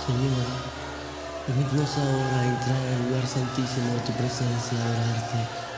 Señor, permítenos ahora entrar al lugar santísimo de tu presencia, adorarte.